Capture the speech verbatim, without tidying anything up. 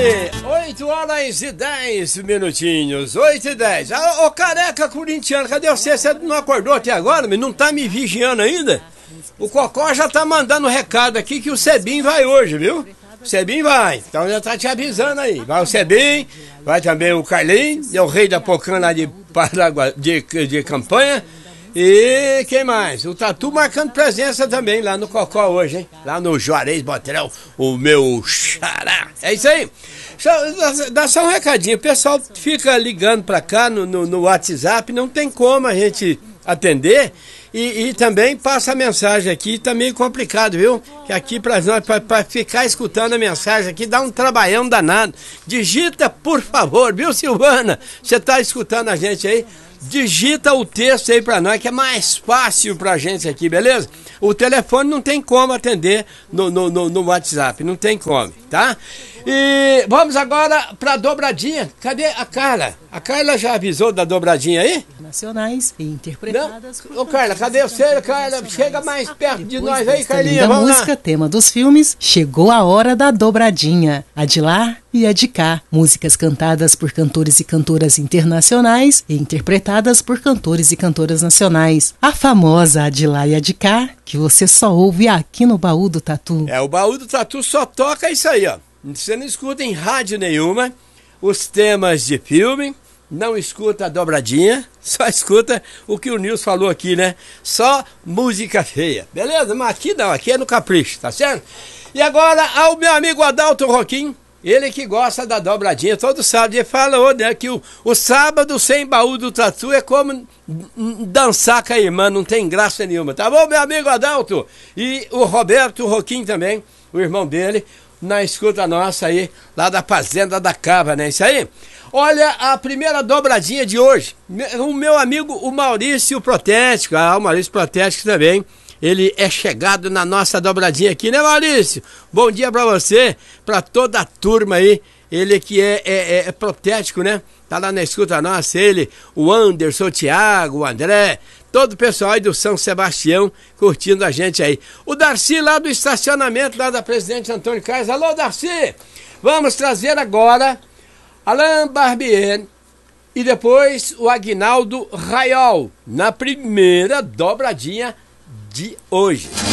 oito horas e dez minutinhos, oito e dez. Ô, ô careca corintiano, cadê você? Você não acordou até agora? Não tá me vigiando ainda? O Cocó já tá mandando recado aqui que o Sebim vai hoje, viu? O Sebim vai, então já tá te avisando aí. Vai o Sebim, vai também o Carlinhos, é o rei da Pocã lá de, Paraguai, de, de campanha. E quem mais? O Tatu marcando presença também lá no Cocó hoje, hein? Lá no Juarez Botrel, o meu xará. É isso aí. Dá só um recadinho. O pessoal fica ligando pra cá no, no, no WhatsApp, não tem como a gente atender. E, e também passa a mensagem aqui, tá meio complicado, viu? Que aqui pra nós, pra, pra ficar escutando a mensagem aqui, dá um trabalhão danado. Digita, por favor, viu, Silvana? Você tá escutando a gente aí? Digita o texto aí pra nós, que é mais fácil pra gente aqui, beleza? O telefone não tem como atender no, no, no, no WhatsApp, não tem como, tá? E vamos agora pra dobradinha. Cadê a Carla? A Carla já avisou da dobradinha aí? Nacionais e interpretadas. Não? Ô Carla, cadê você, Carla? Chega mais perto de nós aí, Carlinha, vamos lá. Música, tema dos filmes, chegou a hora da dobradinha. A de lá e a de cá. Músicas cantadas por cantores e cantoras internacionais e interpretadas por cantores e cantoras nacionais. A famosa A de lá e a de cá, que você só ouve aqui no Baú do Tatu. É, o Baú do Tatu só toca isso aí, ó. Você não escuta em rádio nenhuma os temas de filme, não escuta a dobradinha, só escuta o que o Nilson falou aqui, né? Só música feia, beleza? Mas aqui não, aqui é no capricho, tá certo? E agora ao meu amigo Adalto Roquim, ele que gosta da dobradinha, todo sábado, ele falou, né, que o, o sábado sem Baú do Tatu é como dançar com a irmã, não tem graça nenhuma, tá bom, meu amigo Adalto? E o Roberto Roquim também, o irmão dele, na escuta nossa aí, lá da Fazenda da Cava, né? Isso aí. Olha a primeira dobradinha de hoje. O meu amigo, o Maurício Protético, ah, o Maurício Protético também, ele é chegado na nossa dobradinha aqui, né, Maurício? Bom dia pra você, pra toda a turma aí, ele que é, é, é protético, né? Tá lá na escuta nossa, ele, o Anderson, o Thiago, o André, todo o pessoal aí do São Sebastião curtindo a gente aí. O Darcy lá do estacionamento, lá da Presidente Antônio Carlos. Alô, Darcy! Vamos trazer agora Alain Barbier e depois o Aguinaldo Raiol, na primeira dobradinha de hoje.